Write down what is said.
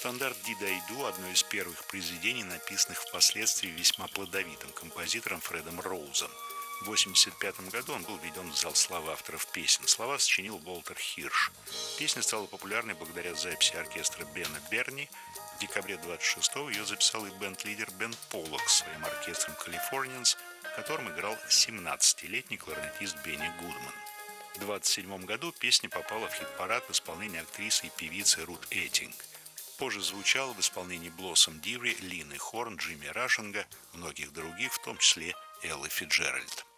Стандарт «Did I Do» – одно из первых произведений, написанных впоследствии весьма плодовитым композитором Фредом Роузом. В 1985 году он был введен в зал славы авторов песен. Слова сочинил Уолтер Хирш. Песня стала популярной благодаря записи оркестра Бена Берни. В декабре 26-го ее записал и бенд-лидер Бен Поллок с своим оркестром «Калифорнианс», в котором играл 17-летний кларнетист Бенни Гудман. В 1927 году песня попала в хит-парад в исполнении актрисы и певицы Рут Эттинг. Позже звучала в исполнении Блоссом Диври, Лины Хорн, Джимми Рашинга, многих других, в том числе Эллы Фицджеральд.